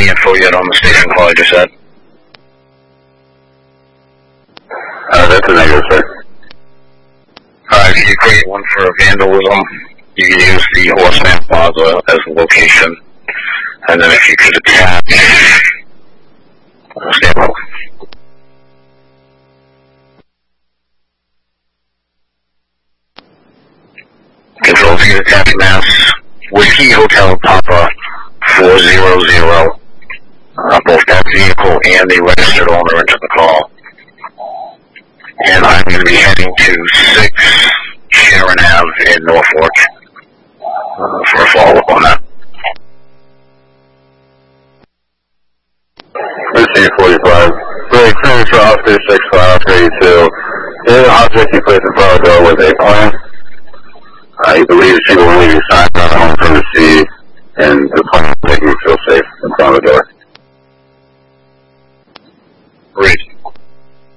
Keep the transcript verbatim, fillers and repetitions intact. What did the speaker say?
any info yet on the station call I just had? Uh, that's a negative, sir. Alright, if you create one for vandalism, you can use the Horseman Plaza as a location. And then if you could attach... Uh, stand by. Control, if you could attach mass, Whiskey Hotel Papa four zero zero. Uh, both that vehicle and the registered owner into the call. And I'm going to be heading to six Sharon Ave in Norfolk uh, for a follow-up on that. Receive forty-five. Great, clearance for Oscar six five thirty-two. The object you placed in front of the door was a plan. Uh, he believes people were leaving signs on the home from the sea, and the plan is making you feel safe in front of the door. Great.